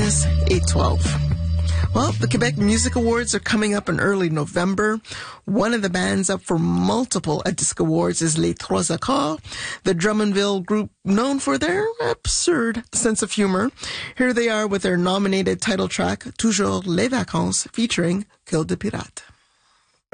Agnes, 812. Well, the Quebec Music Awards are coming up in early November. One of the bands up for multiple Disc Awards is Les Trois Accords, the Drummondville group known for their absurd sense of humor. Here they are with their nominated title track, Toujours les Vacances, featuring Cœur de Pirate.